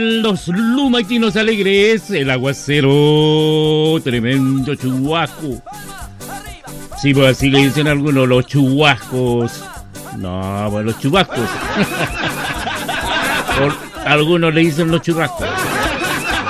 Los lumaitinos alegres, el aguacero, tremendo chubasco. Sí, pues así le dicen algunos, los chubascos. No, pues los chubascos. Algunos le dicen los churrascos.